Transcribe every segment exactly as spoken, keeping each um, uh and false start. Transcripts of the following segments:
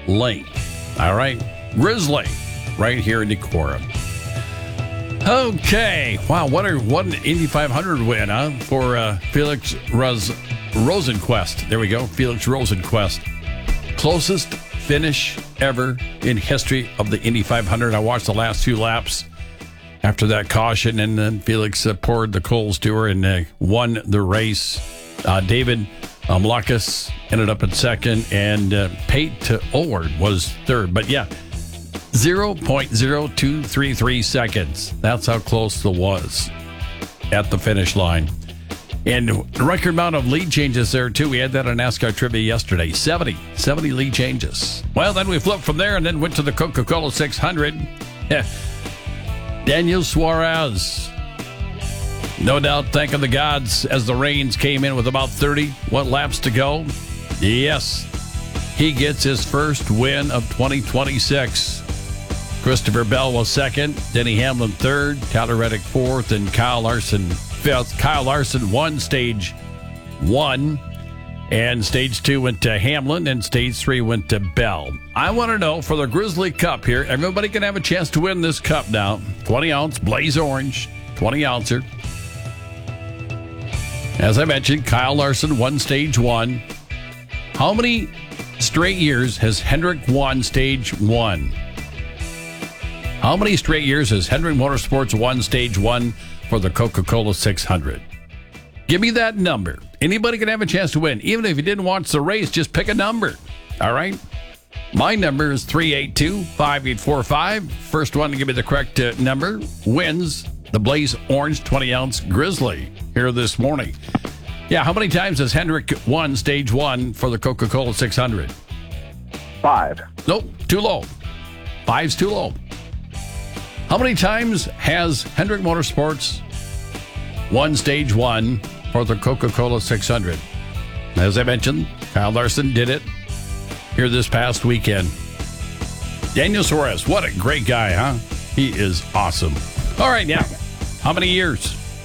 Lane. All right. Grizzly right here in Decorah. Okay. Wow, what, a, what an Indy five hundred win, huh? For uh, Felix Ros- Rosenquist. There we go. Felix Rosenquist. Closest finish ever in history of the Indy five hundred. I watched the last few laps after that caution, and then Felix uh, poured the coals to her and uh, won the race. Uh, David um, Lucas ended up in second, and uh, Pate Olward was third. But yeah, zero point zero two three three seconds. That's how close it was at the finish line. And the record amount of lead changes there, too. We had that on NASCAR Trivia yesterday. seventy. seventy lead changes. Well, then we flipped from there and then went to the Coca-Cola six hundred. Yeah. Daniel Suarez. No doubt thanking the gods as the rains came in with about thirty. What laps to go? Yes. He gets his first win of twenty twenty-six. Christopher Bell was second. Denny Hamlin third. Tyler Reddick fourth. And Kyle Larson fifth. Kyle Larson won stage one, and stage two went to Hamlin, and stage three went to Bell. I want to know, for the Grizzly Cup here, everybody can have a chance to win this cup now. twenty ounce Blaze Orange, twenty ouncer. As I mentioned, Kyle Larson won stage one. How many straight years has Hendrick won stage one? How many straight years has Hendrick Motorsports won stage one for the Coca-Cola six hundred? Give me that number. Anybody can have a chance to win. Even if you didn't watch the race, just pick a number. All right? My number is three eight two, five eight four five. First one to give me the correct uh, number wins the Blaze Orange twenty ounce Grizzly here this morning. Yeah, how many times has Hendrick won stage one for the Coca-Cola six hundred? Five. Nope, too low. Five's too low. How many times has Hendrick Motorsports won stage one for the Coca-Cola six hundred? As I mentioned, Kyle Larson did it here this past weekend. Daniel Suarez, what a great guy, huh? He is awesome. All right, now, how many years?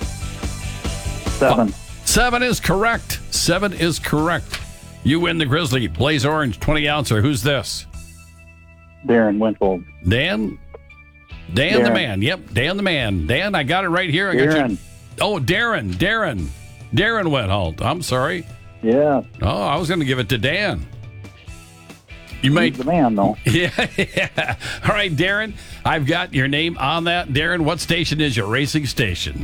Seven. Uh, seven is correct. Seven is correct. You win the Grizzly Blaze Orange twenty ouncer. Who's this? Darren Winfield. Dan? Dan Darren. the man. Yep, Dan the man. Dan, I got it right here. I got Darren. you. Oh, Darren. Darren. Darren went halt. I'm sorry. Yeah. Oh, I was going to give it to Dan. You might. He's the man, though. Yeah, yeah. All right, Darren, I've got your name on that. Darren, what station is your racing station?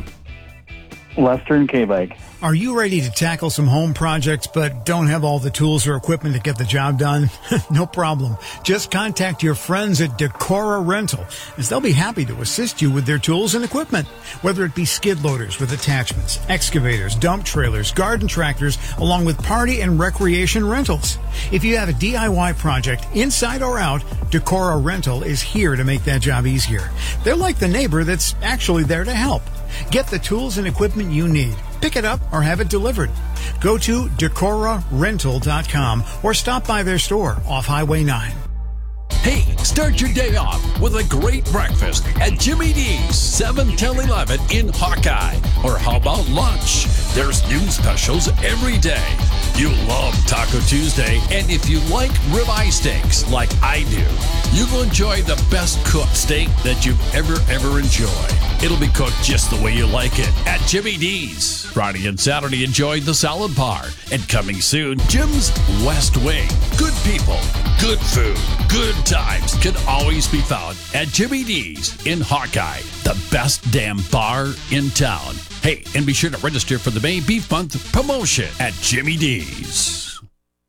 Western K-Bike. Are you ready to tackle some home projects but don't have all the tools or equipment to get the job done? No problem. Just contact your friends at Decorah Rental, as they'll be happy to assist you with their tools and equipment. Whether it be skid loaders with attachments, excavators, dump trailers, garden tractors, along with party and recreation rentals. If you have a D I Y project, inside or out, Decorah Rental is here to make that job easier. They're like the neighbor that's actually there to help. Get the tools and equipment you need. Pick it up or have it delivered. Go to Decorah Rental dot com or stop by their store off Highway nine. Hey, start your day off with a great breakfast at Jimmy D's, seven till eleven in Hawkeye. Or how about lunch? There's new specials every day. You love Taco Tuesday, and if you like ribeye steaks like I do, you will enjoy the best cooked steak that you've ever, ever enjoyed. It'll be cooked just the way you like it at Jimmy D's. Friday and Saturday, enjoy the salad bar. And coming soon, Jim's West Wing. Good people, good food, good times can always be found at Jimmy D's in Hawkeye, the best damn bar in town. Hey, and be sure to register for the May Beef Month promotion at Jimmy D's.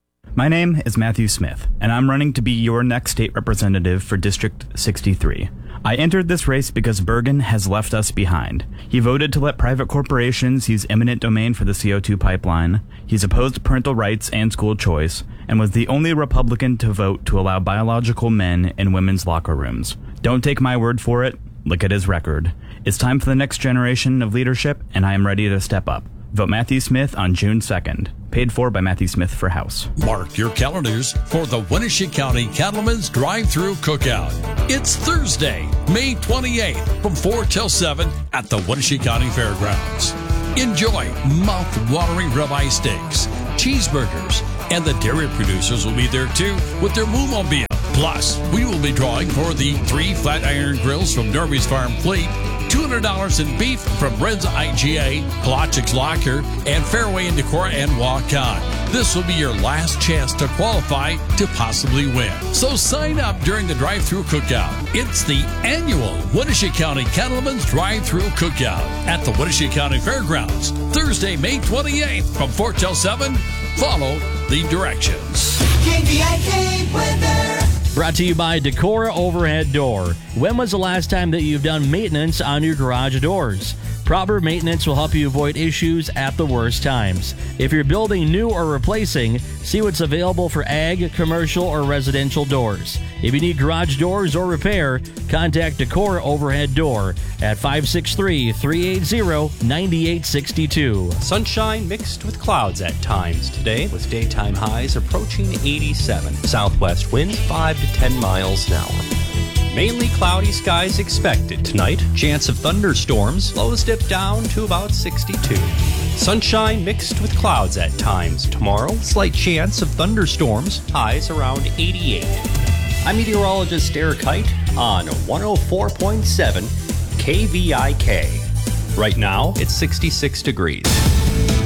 My name is Matthew Smith, and I'm running to be your next state representative for District sixty-three. I entered this race because Bergen has left us behind. He voted to let private corporations use eminent domain for the C O two pipeline. He's opposed to parental rights and school choice, and was the only Republican to vote to allow biological men in women's locker rooms. Don't take my word for it. Look at his record. It's time for the next generation of leadership, and I am ready to step up. Vote Matthew Smith on June second. Paid for by Matthew Smith for House. Mark your calendars for the Winnebago County Cattlemen's Drive-Thru Cookout. It's Thursday, May twenty-eighth from four till seven at the Winnebago County Fairgrounds. Enjoy mouth-watering ribeye steaks, cheeseburgers, and the dairy producers will be there too with their moo-mobiles. Plus, we will be drawing for the three flat iron grills from Norby's Farm Fleet, two hundred dollars in beef from Red's I G A, Pelagics Locker, and Fairway in Decorah and Walk On. This will be your last chance to qualify to possibly win. So sign up during the drive-through cookout. It's the annual Winnebago County Cattlemen's Drive-Through Cookout at the Winnebago County Fairgrounds, Thursday, May twenty-eighth from four till seven. Follow the directions. K V I K weather. Brought to you by Decorah Overhead Door. When was the last time that you've done maintenance on your garage doors? Proper maintenance will help you avoid issues at the worst times. If you're building new or replacing, see what's available for ag, commercial, or residential doors. If you need garage doors or repair, contact Decorah Overhead Door at five six three, three eight zero, nine eight six two. Sunshine mixed with clouds at times today, with daytime highs approaching eighty-seven. Southwest winds five to ten miles an hour. Mainly cloudy skies expected tonight. Chance of thunderstorms. Lows dip down to about sixty-two. Sunshine mixed with clouds at times tomorrow. Slight chance of thunderstorms. Highs around eighty-eight. I'm meteorologist Eric Height on one oh four point seven K V I K. Right now, it's sixty-six degrees.